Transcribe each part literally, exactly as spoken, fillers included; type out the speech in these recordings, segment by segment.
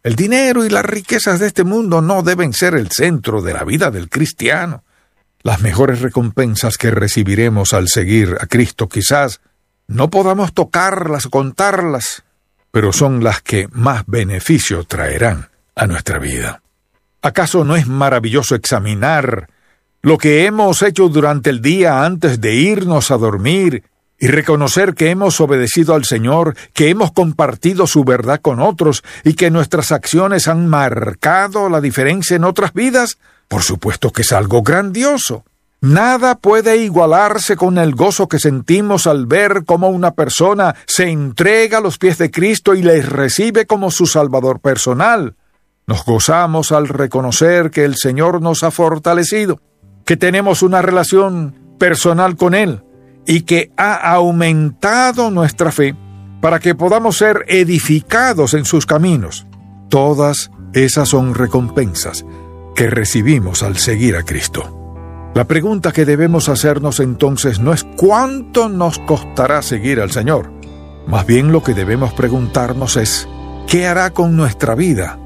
El dinero y las riquezas de este mundo no deben ser el centro de la vida del cristiano. Las mejores recompensas que recibiremos al seguir a Cristo quizás no podamos tocarlas o contarlas, pero son las que más beneficio traerán a nuestra vida. ¿Acaso no es maravilloso examinar lo que hemos hecho durante el día antes de irnos a dormir y reconocer que hemos obedecido al Señor, que hemos compartido su verdad con otros y que nuestras acciones han marcado la diferencia en otras vidas? Por supuesto que es algo grandioso. Nada puede igualarse con el gozo que sentimos al ver cómo una persona se entrega a los pies de Cristo y les recibe como su Salvador personal. Nos gozamos al reconocer que el Señor nos ha fortalecido, que tenemos una relación personal con Él y que ha aumentado nuestra fe para que podamos ser edificados en sus caminos. Todas esas son recompensas que recibimos al seguir a Cristo. La pregunta que debemos hacernos entonces no es cuánto nos costará seguir al Señor. Más bien lo que debemos preguntarnos es ¿qué hará con nuestra vida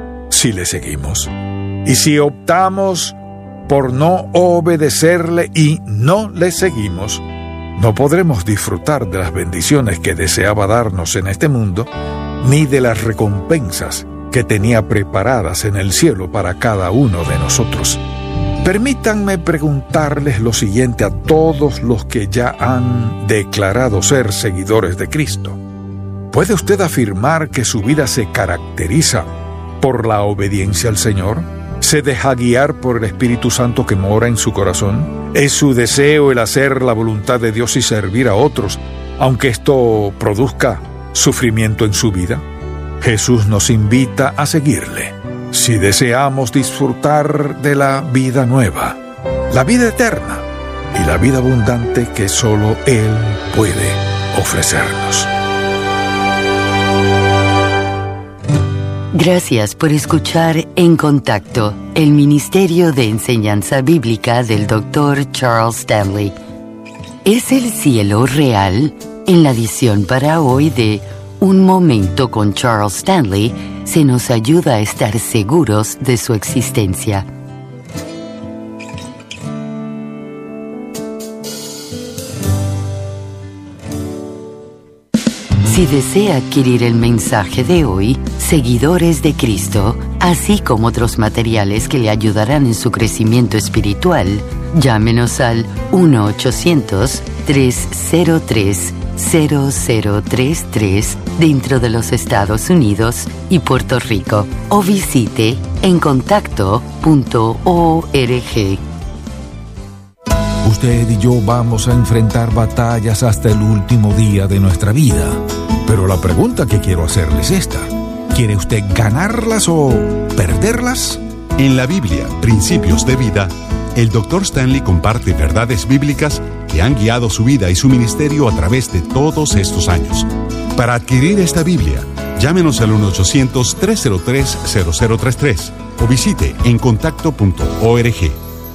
si le seguimos? Y si optamos por no obedecerle y no le seguimos, no podremos disfrutar de las bendiciones que deseaba darnos en este mundo, ni de las recompensas que tenía preparadas en el cielo para cada uno de nosotros. Permítanme preguntarles lo siguiente a todos los que ya han declarado ser seguidores de Cristo. ¿Puede usted afirmar que su vida se caracteriza por la obediencia al Señor? ¿Se deja guiar por el Espíritu Santo que mora en su corazón? ¿Es su deseo el hacer la voluntad de Dios y servir a otros, aunque esto produzca sufrimiento en su vida? Jesús nos invita a seguirle si deseamos disfrutar de la vida nueva, la vida eterna y la vida abundante que solo Él puede ofrecernos. Gracias por escuchar En Contacto, el Ministerio de Enseñanza Bíblica del doctor Charles Stanley. ¿Es el cielo real? En la edición para hoy de Un Momento con Charles Stanley, se nos ayuda a estar seguros de su existencia. Si desea adquirir el mensaje de hoy, Seguidores de Cristo, así como otros materiales que le ayudarán en su crecimiento espiritual, llámenos al uno ochocientos, tres cero tres, cero cero tres tres dentro de los Estados Unidos y Puerto Rico o visite en contacto punto org. Usted y yo vamos a enfrentar batallas hasta el último día de nuestra vida. Pero la pregunta que quiero hacerle es esta: ¿quiere usted ganarlas o perderlas? En la Biblia, Principios de Vida, el doctor Stanley comparte verdades bíblicas que han guiado su vida y su ministerio a través de todos estos años. Para adquirir esta Biblia, llámenos al uno ochocientos, tres cero tres, cero cero tres tres o visite en contacto punto org.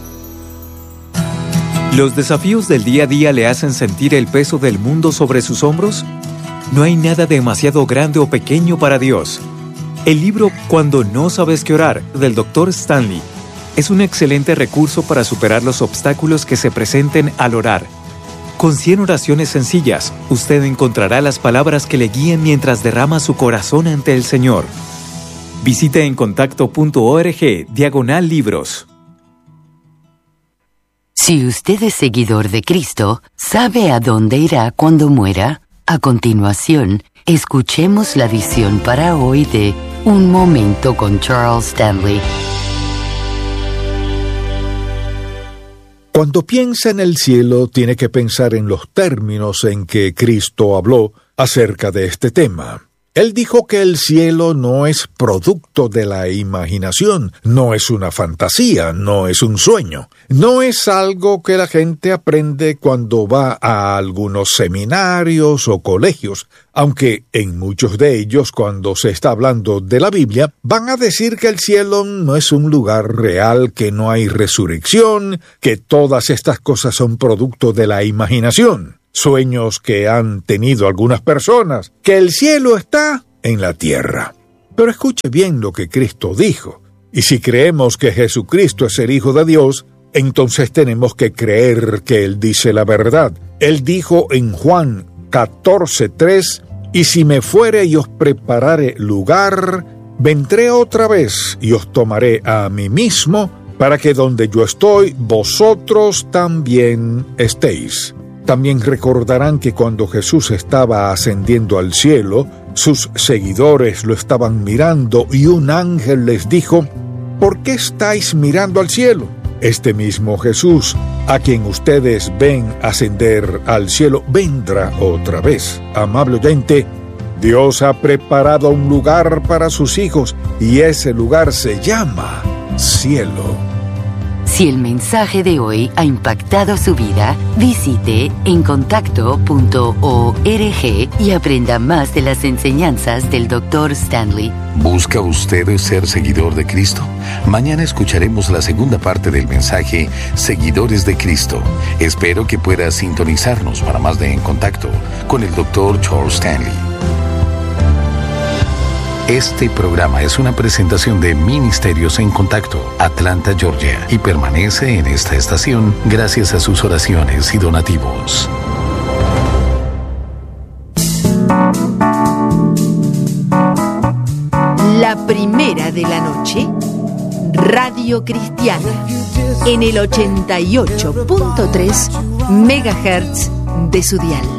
¿Los desafíos del día a día le hacen sentir el peso del mundo sobre sus hombros? No hay nada demasiado grande o pequeño para Dios. El libro Cuando no sabes qué orar, del doctor Stanley, es un excelente recurso para superar los obstáculos que se presenten al orar. Con cien oraciones sencillas, usted encontrará las palabras que le guíen mientras derrama su corazón ante el Señor. Visite en contacto punto org, diagonal libros. Si usted es seguidor de Cristo, ¿sabe a dónde irá cuando muera? A continuación, escuchemos la edición para hoy de Un Momento con Charles Stanley. Cuando piensa en el cielo, tiene que pensar en los términos en que Cristo habló acerca de este tema. Él dijo que el cielo no es producto de la imaginación, no es una fantasía, no es un sueño, no es algo que la gente aprende cuando va a algunos seminarios o colegios, aunque en muchos de ellos, cuando se está hablando de la Biblia, van a decir que el cielo no es un lugar real, que no hay resurrección, que todas estas cosas son producto de la imaginación. Sueños que han tenido algunas personas, que el cielo está en la tierra. Pero escuche bien lo que Cristo dijo. Y si creemos que Jesucristo es el Hijo de Dios, entonces tenemos que creer que Él dice la verdad. Él dijo en Juan catorce tres, y si me fuere y os preparare lugar, vendré otra vez y os tomaré a mí mismo, para que donde yo estoy, vosotros también estéis. También recordarán que cuando Jesús estaba ascendiendo al cielo, sus seguidores lo estaban mirando y un ángel les dijo: ¿por qué estáis mirando al cielo? Este mismo Jesús, a quien ustedes ven ascender al cielo, vendrá otra vez. Amable oyente, Dios ha preparado un lugar para sus hijos y ese lugar se llama cielo. Si el mensaje de hoy ha impactado su vida, visite encontacto punto org y aprenda más de las enseñanzas del doctor Stanley. ¿Busca usted ser seguidor de Cristo? Mañana escucharemos la segunda parte del mensaje Seguidores de Cristo. Espero que pueda sintonizarnos para más de En Contacto con el doctor Charles Stanley. Este programa es una presentación de Ministerios en Contacto, Atlanta, Georgia, y permanece en esta estación gracias a sus oraciones y donativos. La primera de la noche, Radio Cristiana, en el ochenta y ocho punto tres megahertz de su dial.